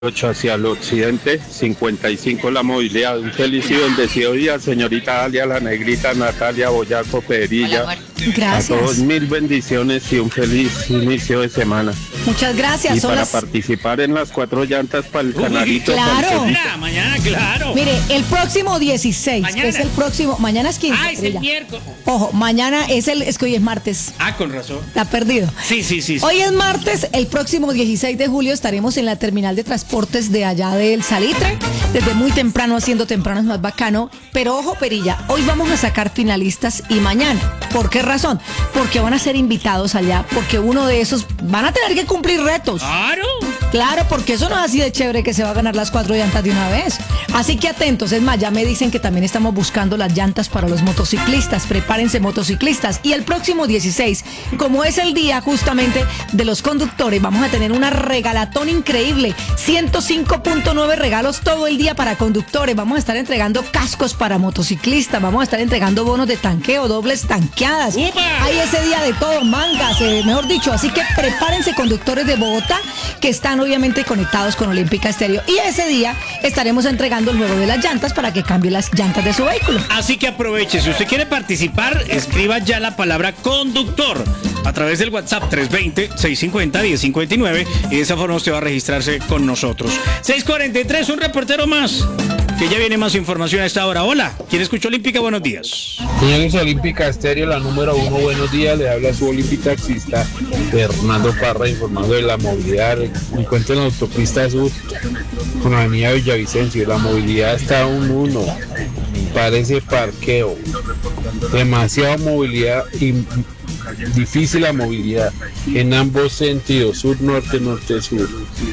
8 hacia el occidente, 55 la movilidad. Un feliz y bendecido día, señorita Dalia, la negrita, Natalia, Boyaco, Perilla. Gracias. A todos mil bendiciones y un feliz inicio de semana. Muchas gracias. Y para participar en las 4 llantas para el canarito. Claro. Mañana, claro. Mire, el próximo 16, mañana. que es el próximo, mañana es 15. Es el miércoles. Ojo, mañana es que hoy es martes. Con razón. Está perdido. Sí. Hoy es martes, el próximo 16 de julio estaremos en la terminal de transportes de allá del Salitre, desde muy temprano, haciendo temprano es más bacano. Pero ojo, Perilla, hoy vamos a sacar finalistas y mañana. ¿Por qué razón? Porque van a ser invitados allá, porque uno de esos van a tener que cumplir retos. Claro, porque eso no es así de chévere que se va a ganar las 4 llantas de una vez. Así que atentos, es más, ya me dicen que también estamos buscando las llantas para los motociclistas. Prepárense, motociclistas. Y el próximo 16, como es el día justamente de los conductores, vamos a tener una regalatón increíble. 105.9 regalos todo el día para conductores. Vamos a estar entregando cascos para motociclistas. Vamos a estar entregando bonos de tanqueo, dobles tanqueadas. ¡Upa! Hay ese día de todo, mangas, mejor dicho. Así que prepárense, conductores de Bogotá, que están obviamente conectados con Olímpica Estéreo. Y ese día estaremos entregando el juego de las llantas para que cambie las llantas de su vehículo. Así que aproveche. Si usted quiere participar, escriba ya la palabra conductor a través del WhatsApp 320-650-1059 y de esa forma usted va a registrarse con nosotros. 6:43, un reportero más, que ya viene más información a esta hora. Hola, ¿quién escuchó Olímpica? Buenos días. Señores, Olímpica Estéreo, la número 1, buenos días. Le habla su Olímpica taxista Fernando Parra, informando de la movilidad. Encuentro en la autopista sur con la avenida Villavicencio. La movilidad está a un 1, parece parqueo. Demasiada movilidad y difícil la movilidad en ambos sentidos, sur-norte, norte-sur.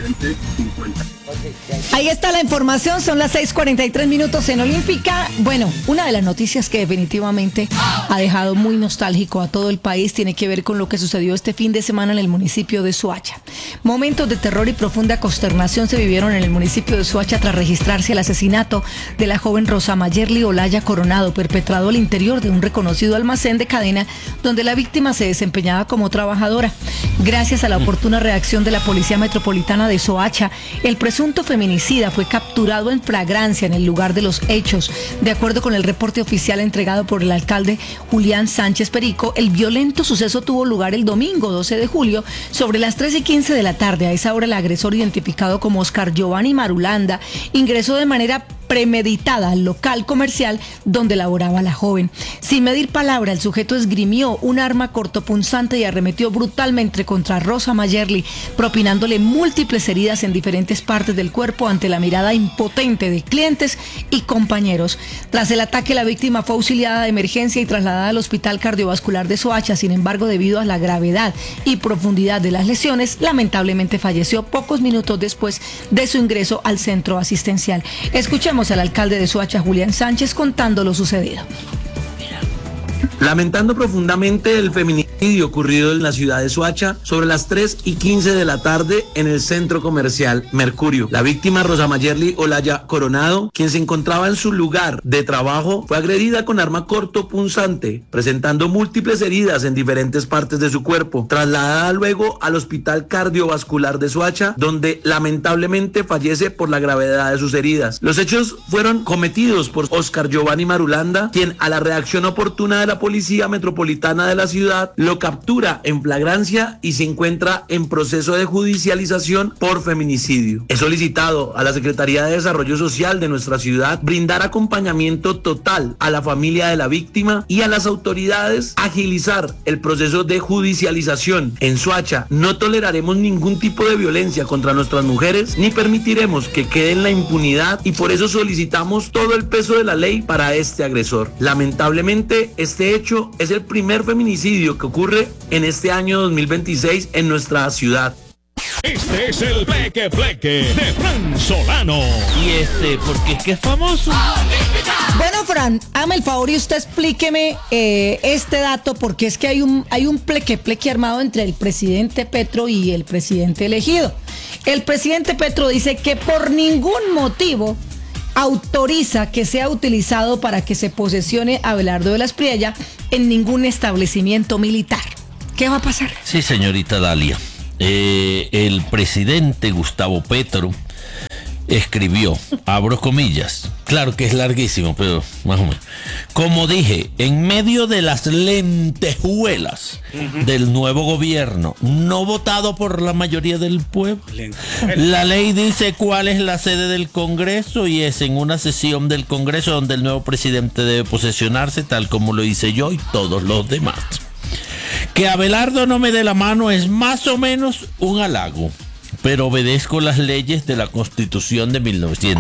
Ahí está la información, son las 6:43 minutos en Olímpica. Bueno, una de las noticias que definitivamente ha dejado muy nostálgico a todo el país tiene que ver con lo que sucedió este fin de semana en el municipio de Soacha. Momentos de terror y profunda consternación se vivieron en el municipio de Soacha tras registrarse el asesinato de la joven Rosa Mayerly Olaya Coronado, perpetrado al interior de un reconocido almacén de cadena donde la víctima se desempeñaba como trabajadora. Gracias a la oportuna reacción de la Policía Metropolitana de Soacha, el presunto feminicida fue capturado en flagrancia en el lugar de los hechos. De acuerdo con el reporte oficial entregado por el alcalde Julián Sánchez Perico, el violento suceso tuvo lugar el domingo 12 de julio sobre las 3:15 de la tarde. A esa hora el agresor, identificado como Oscar Giovanni Marulanda, ingresó de manera premeditada al local comercial donde laboraba la joven. Sin medir palabra, el sujeto esgrimió un arma cortopunzante y arremetió brutalmente contra Rosa Mayerly, propinándole múltiples heridas en diferentes partes del cuerpo ante la mirada impotente de clientes y compañeros. Tras el ataque, la víctima fue auxiliada de emergencia y trasladada al Hospital Cardiovascular de Soacha. Sin embargo, debido a la gravedad y profundidad de las lesiones, lamentablemente falleció pocos minutos después de su ingreso al centro asistencial. Escuchemos al alcalde de Soacha, Julián Sánchez, contando lo sucedido. Lamentando profundamente el feminicidio ocurrido en la ciudad de Soacha sobre las 3:15 de la tarde en el centro comercial Mercurio. La víctima, Rosa Mayerly Olaya Coronado, quien se encontraba en su lugar de trabajo, fue agredida con arma cortopunzante, presentando múltiples heridas en diferentes partes de su cuerpo, trasladada luego al Hospital Cardiovascular de Soacha, donde lamentablemente fallece por la gravedad de sus heridas. Los hechos fueron cometidos por Oscar Giovanni Marulanda, quien a la reacción oportuna de la Policía Metropolitana de la ciudad lo captura en flagrancia y se encuentra en proceso de judicialización por feminicidio. He solicitado a la Secretaría de Desarrollo Social de nuestra ciudad brindar acompañamiento total a la familia de la víctima y a las autoridades agilizar el proceso de judicialización. En Soacha no toleraremos ningún tipo de violencia contra nuestras mujeres ni permitiremos que quede en la impunidad, y por eso solicitamos todo el peso de la ley para este agresor. Lamentablemente, este hecho es el primer feminicidio que ocurre en este año 2026 en nuestra ciudad. Este es el Pleque de Fran Solano. Y porque es que es famoso. Bueno, Fran, hágame el favor y usted explíqueme este dato, porque es que hay un pleque armado entre el presidente Petro y el presidente elegido. El presidente Petro dice que por ningún motivo autoriza que sea utilizado para que se posesione a Abelardo de la Espriella en ningún establecimiento militar. ¿Qué va a pasar? Sí, señorita Dalia. El presidente Gustavo Petro escribió, abro comillas, claro que es larguísimo, pero más o menos. Como dije, en medio de las lentejuelas del nuevo gobierno, no votado por la mayoría del pueblo, la ley dice cuál es la sede del Congreso y es en una sesión del Congreso donde el nuevo presidente debe posesionarse, tal como lo hice yo y todos los demás. Que Abelardo no me dé la mano es más o menos un halago, pero obedezco las leyes de la Constitución de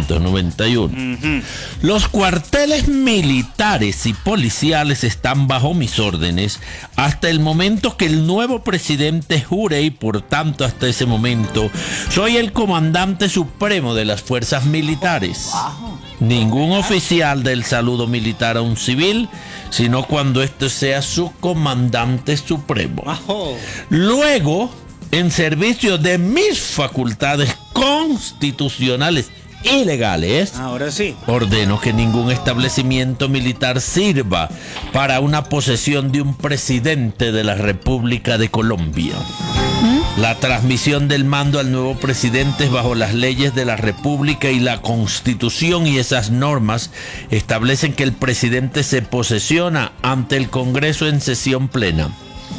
1991. Los cuarteles militares y policiales están bajo mis órdenes hasta el momento que el nuevo presidente jure y por tanto hasta ese momento soy el comandante supremo de las fuerzas militares. Ningún oficial del saludo militar a un civil, sino cuando este sea su comandante supremo. Luego, en servicio de mis facultades constitucionales y legales, ahora sí, ordeno que ningún establecimiento militar sirva para una posesión de un presidente de la República de Colombia. La transmisión del mando al nuevo presidente es bajo las leyes de la República y la Constitución, y esas normas establecen que el presidente se posesiona ante el Congreso en sesión plena.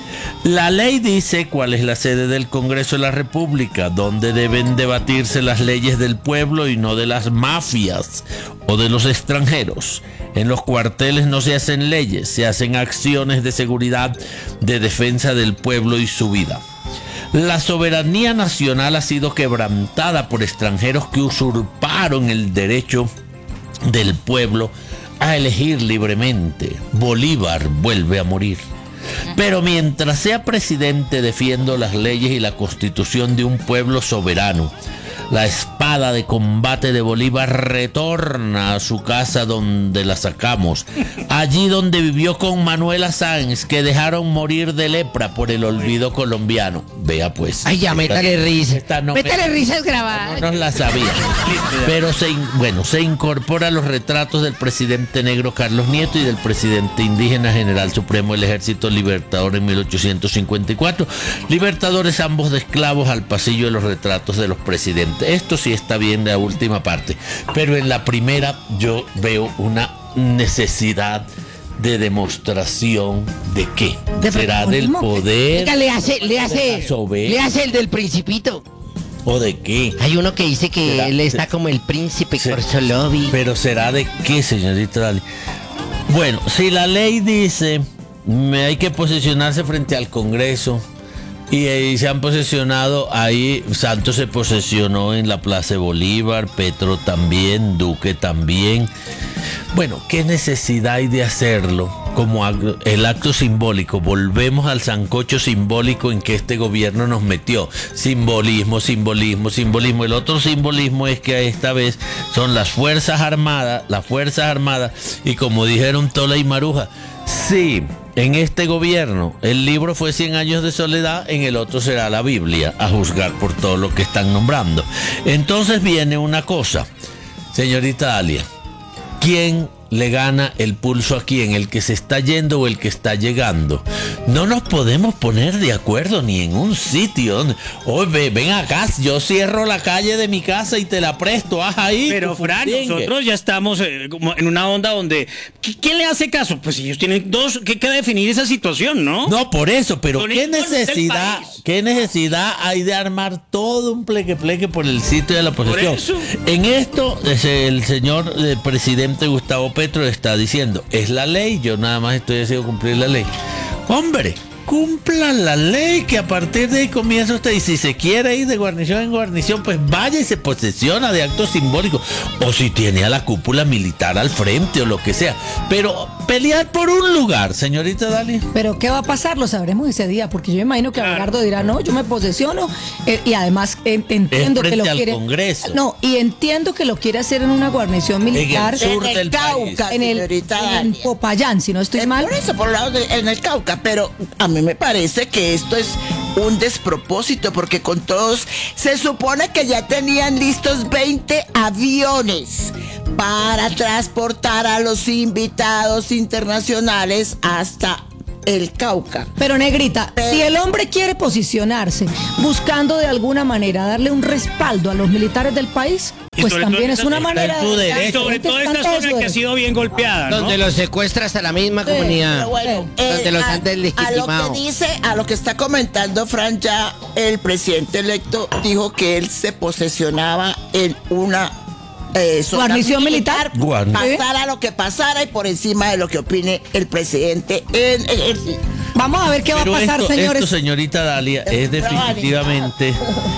La ley dice cuál es la sede del Congreso de la República, donde deben debatirse las leyes del pueblo y no de las mafias o de los extranjeros. En los cuarteles no se hacen leyes, se hacen acciones de seguridad, de defensa del pueblo y su vida. La soberanía nacional ha sido quebrantada por extranjeros que usurparon el derecho del pueblo a elegir libremente. Bolívar vuelve a morir. Pero mientras sea presidente, defiendo las leyes y la constitución de un pueblo soberano. La espada de combate de Bolívar retorna a su casa donde la sacamos, allí donde vivió con Manuela Sáenz, que dejaron morir de lepra por el olvido colombiano. Vea pues. Ay, ya, métale risa. Métale risas grabadas. No nos la sabía. Pero se incorpora a los retratos del presidente negro Carlos Nieto y del presidente indígena general supremo del Ejército Libertador en 1854. Libertadores ambos de esclavos al pasillo de los retratos de los presidentes. Esto sí está bien, la última parte, pero en la primera yo veo una necesidad de demostración de qué será del poder. Venga, le hace el del Principito. ¿O de qué? Hay uno que dice que él está como el príncipe Korsolovi. Pero será de qué, señorita Dali. Bueno, si la ley dice hay que posicionarse frente al Congreso, y se han posesionado ahí, Santos se posesionó en la Plaza de Bolívar, Petro también, Duque también. Bueno, ¿qué necesidad hay de hacerlo como el acto simbólico? Volvemos al sancocho simbólico en que este gobierno nos metió. Simbolismo, simbolismo, simbolismo. El otro simbolismo es que esta vez son las Fuerzas Armadas, y como dijeron Tola y Maruja, sí, en este gobierno el libro fue 100 años de soledad, en el otro será la Biblia, a juzgar por todo lo que están nombrando. Entonces viene una cosa, señorita Dalia, ¿quién le gana el pulso a quién? ¿El que se está yendo o el que está llegando? No nos podemos poner de acuerdo ni en un sitio donde, oye, ven acá, yo cierro la calle de mi casa y te la presto, haz ahí. Pero Fran, nosotros ya estamos como en una onda donde, ¿quién le hace caso? Pues ellos tienen que definir esa situación, ¿no? No, por eso, pero ¿qué necesidad hay de armar todo un pleque por el sitio de la posesión? En esto, el señor presidente Gustavo Petro está diciendo, es la ley, yo nada más estoy haciendo cumplir la ley. Hombre, cumplan la ley, que a partir de ahí comienza usted, y si se quiere ir de guarnición en guarnición, pues vaya y se posesiona de actos simbólicos, o si tiene a la cúpula militar al frente o lo que sea, pero pelear por un lugar, señorita Dalia. Pero ¿qué va a pasar? Lo sabremos ese día, porque yo imagino que Abelardo dirá, no, yo me posesiono, y además entiendo que lo quiere. Congreso. No, y entiendo que lo quiere hacer en una guarnición militar en el sur del Cauca, en Popayán, si no estoy mal. Por eso, por lado en el Cauca, pero a mí me parece que esto es un despropósito, porque con todos se supone que ya tenían listos 20 aviones para transportar a los invitados internacionales hasta el Cauca. Pero Negrita, si el hombre quiere posicionarse buscando de alguna manera darle un respaldo a los militares del país, Y pues sobre también todo es una está manera en su derecho. Sobre todo esta zona que ha sido bien golpeada, ¿no? Donde los secuestra hasta la misma Sí, comunidad. Pero bueno, donde los han a lo deslegitimado. que dice, a lo que está comentando Fran, ya el presidente electo dijo que él se posesionaba en una zona Guarnición militar. pasara lo que pasara y por encima de lo que opine el presidente en Vamos a ver qué va a Pero pasar, señores. esto, señorita Dalia, es definitivamente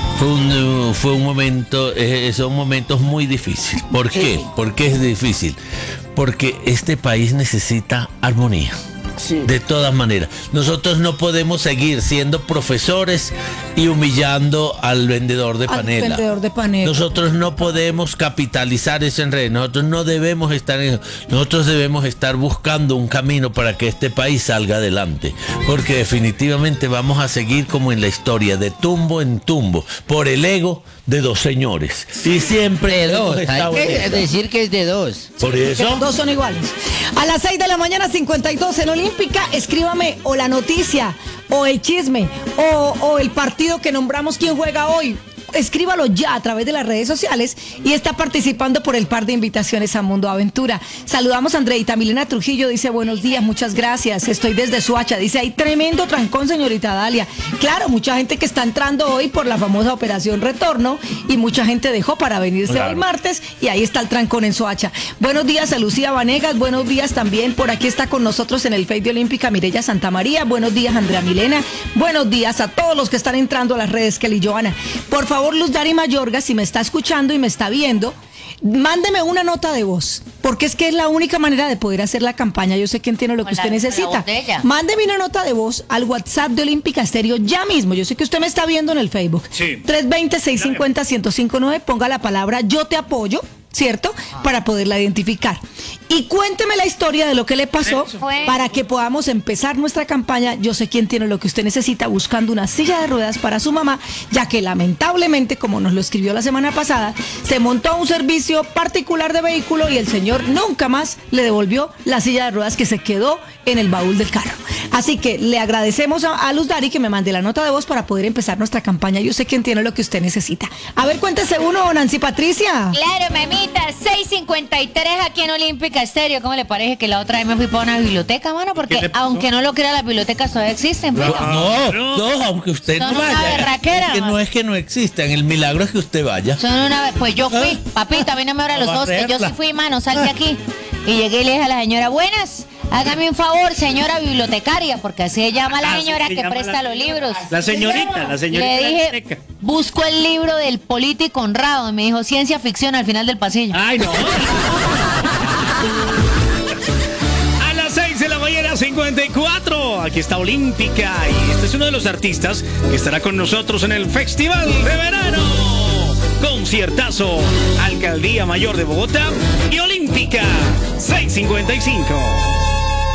fue un momento, son momentos muy difíciles. ¿Por qué? ¿Por qué es difícil? Porque este país necesita armonía. De todas maneras, nosotros no podemos seguir siendo profesores y humillando al vendedor de panela. vendedor de panela. Nosotros no podemos capitalizar eso en redes. Nosotros no debemos estar en eso. Nosotros debemos estar buscando un camino para que este país salga adelante. Porque definitivamente vamos a seguir como en la historia, de tumbo en tumbo, por el ego de dos señores. Y siempre De dos. hemos estado Hay en que eso. decir que es de dos. Por eso. Los dos son iguales. A las 6 de la mañana, 52 en Olímpica, escríbame o la noticia, o el chisme, o el partido que nombramos quién juega hoy. Escríbalo ya a través de las redes sociales y está participando por el par de invitaciones a Mundo Aventura. Saludamos a Andreita Milena Trujillo, dice buenos días, muchas gracias, estoy desde Soacha, dice hay tremendo trancón, señorita Dalia. Claro, mucha gente que está entrando hoy por la famosa operación retorno y mucha gente dejó para venirse hoy martes y ahí está el trancón en Soacha. Buenos días a Lucía Vanegas, buenos días también, por aquí está con nosotros en el Face de Olímpica Mireya Santamaría, buenos días Andrea Milena, buenos días a todos los que están entrando a las redes, Kelly Joana. Por favor, Luz Dari Mayorga, si me está escuchando y me está viendo, mándeme una nota de voz, porque es que es la única manera de poder hacer la campaña. Yo sé que entiendo lo que usted necesita. Mándeme una nota de voz al WhatsApp de Olímpica Estéreo ya mismo. Yo sé que usted me está viendo en el Facebook. Sí. 320-650-1059, ponga la palabra yo te apoyo, ¿cierto? Para poderla identificar. Y cuénteme la historia de lo que le pasó para que podamos empezar nuestra campaña. Yo sé quién tiene lo que usted necesita, buscando una silla de ruedas para su mamá, ya que lamentablemente, como nos lo escribió la semana pasada, se montó a un servicio particular de vehículo y el señor nunca más le devolvió la silla de ruedas que se quedó en el baúl del carro. Así que le agradecemos a Luz Dari que me mande la nota de voz para poder empezar nuestra campaña. Yo sé quién tiene lo que usted necesita. A ver, cuéntese uno, Nancy Patricia. Claro, mamita, 6:53 aquí en Olímpica Estéreo. ¿Cómo le parece que la otra vez me fui para una biblioteca, mano? Porque aunque no lo crea, las bibliotecas todavía existen. Pues. No, aunque usted Son no una vaya. berraquera, Es que no mano. es que no existan, el milagro es que usted vaya. Son una... Pues yo fui, papito, a mí no me abra los dos, que yo sí fui, mano, salte aquí. Y llegué y le dije a la señora, buenas, hágame un favor, señora bibliotecaria, porque así se llama la señora que presta los libros. La señorita Le dije, busco el libro del político honrado. Y me dijo, ciencia ficción al final del pasillo. Ay, no. A las 6 de la mañana, 54. Aquí está Olímpica. Y este es uno de los artistas que estará con nosotros en el Festival de Verano. Conciertazo, Alcaldía Mayor de Bogotá y Olímpica, 6:55.